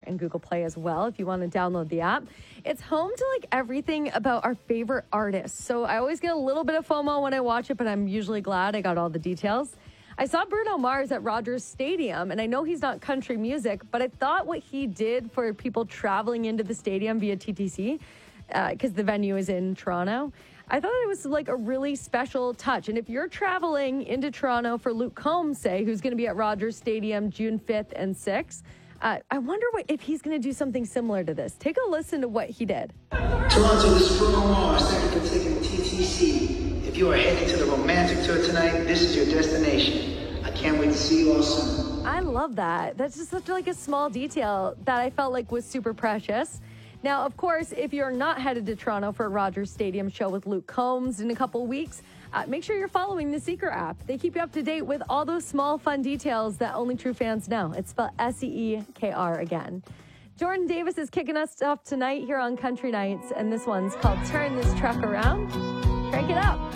and Google Play as well if you want to download the app. It's home to like everything about our favorite artists. So I always get a little bit of FOMO when I watch it, but I'm usually glad I got all the details. I saw Bruno Mars at Rogers Stadium, and I know he's not country music, but I thought what he did for people traveling into the stadium via TTC, because the venue is in Toronto, I thought it was like a really special touch. And if you're traveling into Toronto for Luke Combs, say, who's going to be at Rogers Stadium June 5th and 6th, I wonder if he's going to do something similar to this. Take a listen to what he did. Toronto, this is Bruno Mars. Thank you for taking the TTC. If you are heading to the romantic tour tonight, this is your destination. I can't wait to see you all soon. I love that. That's just such like a small detail that I felt like was super precious. Now, of course, if you're not headed to Toronto for a Rogers Stadium show with Luke Combs in a couple weeks, make sure you're following the Seeker app. They keep you up to date with all those small, fun details that only true fans know. It's spelled SEEKR again. Jordan Davis is kicking us off tonight here on Country Nights, and this one's called Turn This Truck Around. Crank it up.